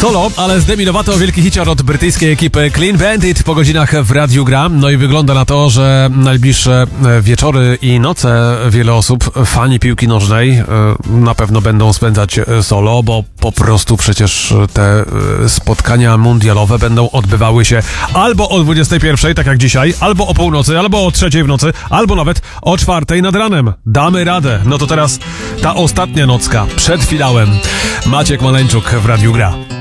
Solo, ale zdeminowato wielki hicior od brytyjskiej ekipy Clean Bandit po godzinach w Radiu Gra. No i wygląda na to, że najbliższe wieczory i noce wiele osób, fani piłki nożnej, na pewno będą spędzać solo, bo po prostu przecież te spotkania mundialowe będą odbywały się albo o 21, tak jak dzisiaj, albo o północy, albo o 3 w nocy, albo nawet o 4 nad ranem. Damy radę. No to teraz ta ostatnia nocka przed finałem. Maciek Maleńczuk w Radiu Gra.